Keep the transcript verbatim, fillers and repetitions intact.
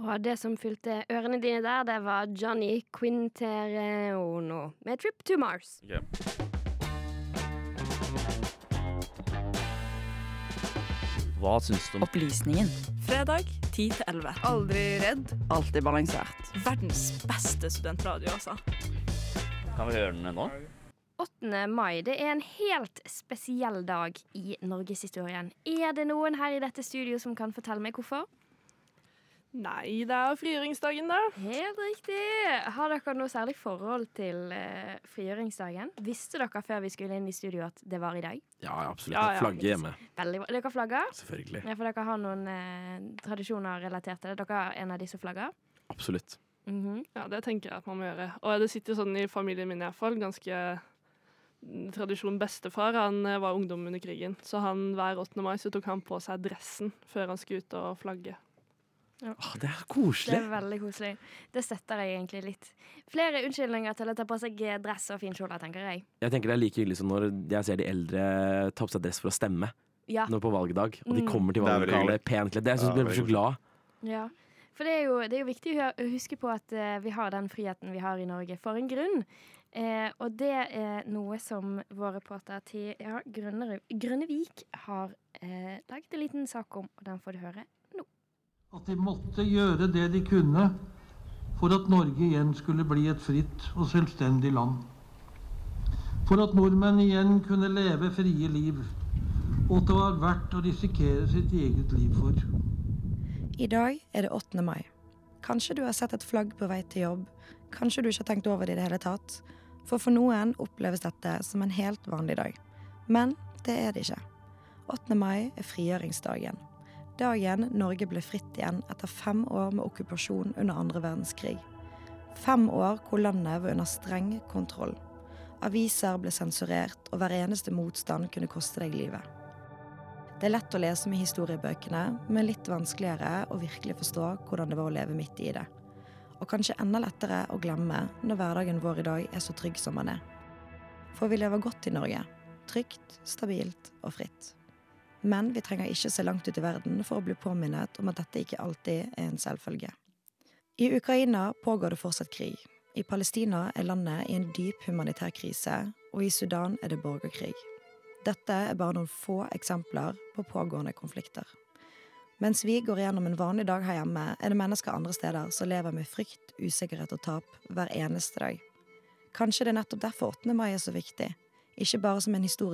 Og det som fylte ørene dine der, det var Johnny Quintereono med Trip to Mars. Okay. Hva synes du om Opplysningen. Fredag ti til elleve. Aldri redd. Alltid balansert. Verdens beste studentradio, altså. Kan vi høre den nå? åttende mai, det er en helt spesiell dag i Norgeshistorien. Er det noen her i dette studio som kan fortelle meg hvorfor? Nei, det er frigjøringsdagen da. Helt riktig. Har dere noe særlig forhold til uh, frigjøringsdagen? Visste dere før vi skulle inn i studio at det var i dag? Ja, absolutt. Ja, ja. Flagget hjemme. Veldig bra. Dere flagger? Selvfølgelig. Ja, for dere har noen uh, tradisjoner relatert til det. Dere er en av de som flagger? Absolutt. Mhm. Ja, det tenker jeg at man må gjøre. Og det sitter sånn i familien min i hvert fall, ganske tradisjon bestefar. Han eh, var ungdom under krigen, så han hver åttende mai så tok han på seg dressen før han skulle ut og flagge. Ja. Åh, det er Det koselig. er veldig koselig. Det setter jeg egentlig litt. Flere unnskyldninger til å ta på seg dress og fin kjole, tenker jeg. Jeg tenker det er like hyggelig som når jeg ser de eldre ta på seg dress for å stemme Ja. nå på valgdag, og de Mm. kommer til Det er veldig valglokalet pent kledd. Jeg synes Ja, jeg blir veldig så glad. Ja, for det er jo, det er jo viktig å hø- å huske på at eh, vi har den friheten vi har i Norge for en grunn. Eh, og det er noe som vår reporter til ja, Grønne, Grønnevik har eh, laget en liten sak om, og den får du høre nå. At de måtte gjøre det de kunne for at Norge igjen skulle bli et fritt og selvstendig land. For at nordmenn igjen kunne leve frie liv, og at det var verdt å risikere sitt eget liv for. I dag er det åttende mai. Kanskje du har sett et flagg på vei til jobb. Kanskje du ikke har tenkt over det i det hele tatt. For for noen oppleves dette som en helt vanlig dag. Men det er det ikke. åttende mai er frigjøringsdagen. Dagen Norge ble fritt igjen etter fem år med okkupasjon under andre verdenskrig. Fem år hvor landet var under streng kontroll. Aviser ble sensurert, og hver eneste motstand kunne koste deg livet. Det er lett å lese med historiebøkene, men litt vanskeligere å virkelig forstå hvordan det var å leve midt i det. Og kanskje enda lettere å glemme når hverdagen vår i dag er så trygg som den er. For vi lever godt i Norge. Trygt, stabilt og fritt. Men vi trenger ikke se langt ut i verden for å bli påminnet om at dette ikke alltid er en selvfølge. I Ukraina pågår det fortsatt krig. I Palestina er landet i en dyp humanitær krise, og i Sudan er det borgerkrig. Dette er bare noen få eksempler på pågående konflikter. Mens vi går gjennom en vanlig dag her hjemme, er det mennesker andre steder som lever med frykt, usikkerhet og tap hver eneste dag. Kanskje det er nettopp derfor åttende mai er så viktig, ikke bare som en historisk